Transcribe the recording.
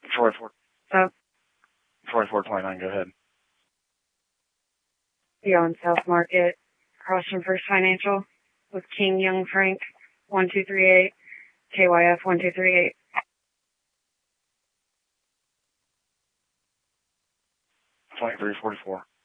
44. Oh, 4429, go ahead. beyond South Market, across from First Financial, with King Young Frank, 1238, KYF 1238. 2344.